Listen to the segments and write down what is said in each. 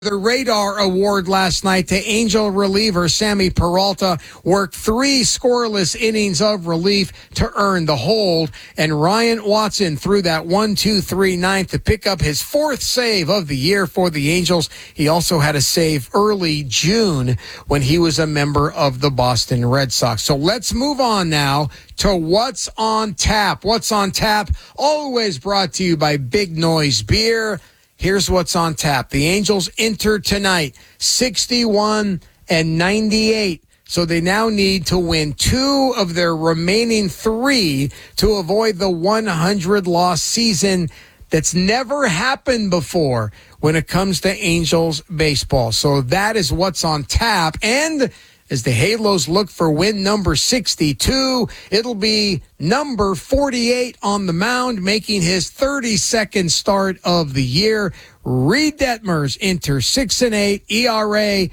The Radar Award last night to Angel reliever Sammy Peralta worked 3 scoreless innings of relief to earn the hold, and Ryan Watson threw that 1-2-3 ninth to pick up his 4th save of the year for the Angels. He also had a save early June when he was a member of the Boston Red Sox. So let's move on now to What's on Tap. What's on Tap, always brought to you by Big Noise Beer. Here's what's on tap. The Angels enter tonight 61-98. So they now need to win 2 of their remaining 3 to avoid the 100-loss season that's never happened before when it comes to Angels baseball. So that is what's on tap. And as the Halos look for win number 62, it'll be number 48 on the mound, making his 32nd start of the year. Reed Detmers enters 6-8, ERA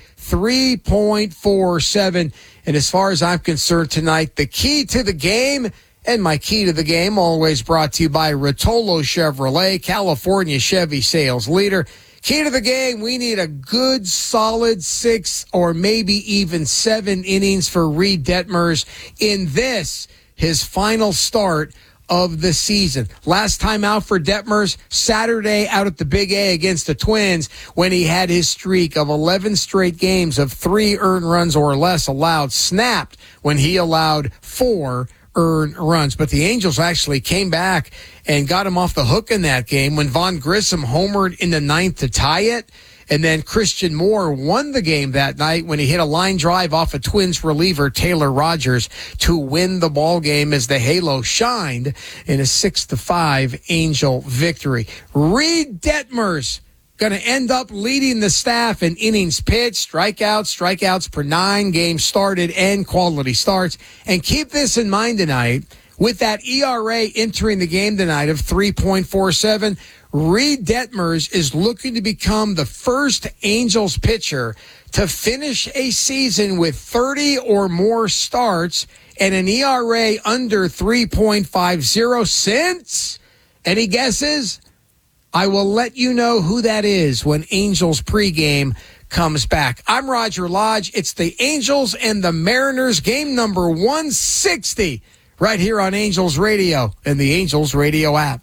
3.47. And as far as I'm concerned tonight, the key to the game, and my key to the game, always brought to you by Rotolo Chevrolet, California Chevy sales leader. Key to the game, we need a good, solid 6 or maybe even 7 innings for Reed Detmers in this, his final start of the season. Last time out for Detmers, Saturday out at the Big A against the Twins, when he had his streak of 11 straight games of 3 earned runs or less allowed, snapped when he allowed 4 earned runs. But the Angels actually came back and got him off the hook in that game when Vaughn Grissom homered in the 9th to tie it. And then Christian Moore won the game that night when he hit a line drive off a Twins reliever, Taylor Rogers, to win the ball game as the Halo shined in a 6-5 Angel victory. Reed Detmers going to end up leading the staff in innings pitched, strikeouts per 9, games started, and quality starts. And keep this in mind tonight, with that ERA entering the game tonight of 3.47, Reed Detmers is looking to become the first Angels pitcher to finish a season with 30 or more starts and an ERA under 3.50 since. Any guesses? I will let you know who that is when Angels pregame comes back. I'm Roger Lodge. It's the Angels and the Mariners, game number 160, right here on Angels Radio and the Angels Radio app.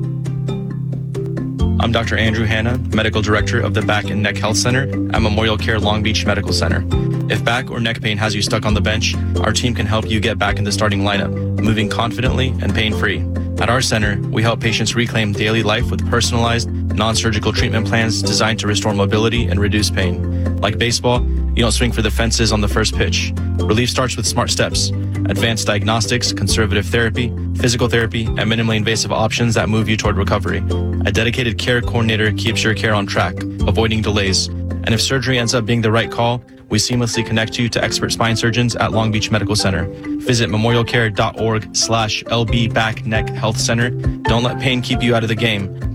I'm Dr. Andrew Hanna, Medical Director of the Back and Neck Health Center at Memorial Care Long Beach Medical Center. If back or neck pain has you stuck on the bench, our team can help you get back in the starting lineup, moving confidently and pain-free. At our center, we help patients reclaim daily life with personalized, non-surgical treatment plans designed to restore mobility and reduce pain. Like baseball, you don't swing for the fences on the first pitch. Relief starts with smart steps, advanced diagnostics, conservative therapy, physical therapy, and minimally invasive options that move you toward recovery. A dedicated care coordinator keeps your care on track, avoiding delays. And if surgery ends up being the right call, we seamlessly connect you to expert spine surgeons at Long Beach Medical Center. Visit memorialcare.org/LB Back Neck Health Center. Don't let pain keep you out of the game.